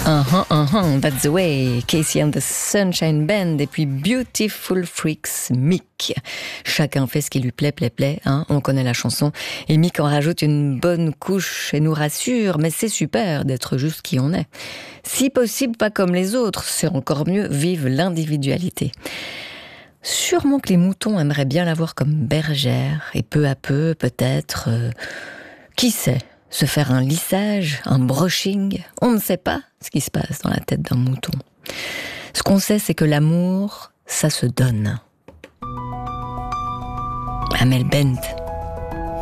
That's the way. Casey and the Sunshine Band et puis Beautiful Freaks, Mick. Chacun fait ce qui lui plaît, hein. On connaît la chanson. Et Mick en rajoute une bonne couche et nous rassure, mais c'est super d'être juste qui on est. Si possible, pas comme les autres, c'est encore mieux, vive l'individualité. Sûrement que les moutons aimeraient bien l'avoir comme bergère, et peu à peu, peut-être, qui sait, se faire un lissage, un brushing. On ne sait pas ce qui se passe dans la tête d'un mouton. Ce qu'on sait, c'est que l'amour, ça se donne. Amel Bent.